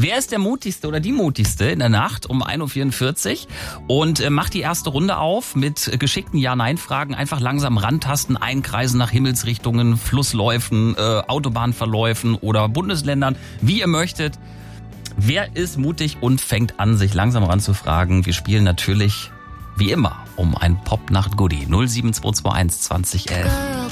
Wer ist der Mutigste oder die Mutigste in der Nacht um 1.44 Uhr und macht die erste Runde auf mit geschickten Ja-Nein-Fragen. Einfach langsam rantasten, einkreisen nach Himmelsrichtungen, Flussläufen, Autobahnverläufen oder Bundesländern, wie ihr möchtet. Wer ist mutig und fängt an, sich langsam ranzufragen? Wir spielen natürlich, wie immer, um ein Pop-Nacht-Goodie. 07221 2011.